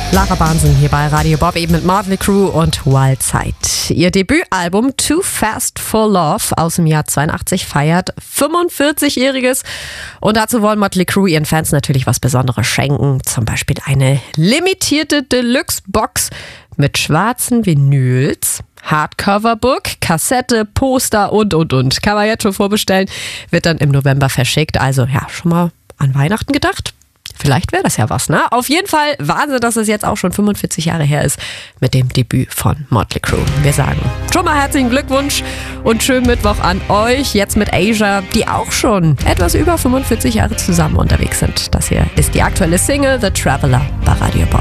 Lara Barnsen hier bei Radio Bob, eben mit Motley Crue und Wild Side. Ihr Debütalbum Too Fast for Love aus dem Jahr 82 feiert 45-jähriges. Und dazu wollen Motley Crue ihren Fans natürlich was Besonderes schenken. Zum Beispiel eine limitierte Deluxe-Box mit schwarzen Vinyls, Hardcover-Book, Kassette, Poster und. Kann man jetzt schon vorbestellen. Wird dann im November verschickt. Also ja, schon mal an Weihnachten gedacht? Vielleicht wäre das ja was, ne? Auf jeden Fall Wahnsinn, dass es jetzt auch schon 45 Jahre her ist mit dem Debüt von Motley Crue. Wir sagen schon mal herzlichen Glückwunsch und schönen Mittwoch an euch. Jetzt mit Asia, die auch schon etwas über 45 Jahre zusammen unterwegs sind. Das hier ist die aktuelle Single The Traveler bei Radio Bob.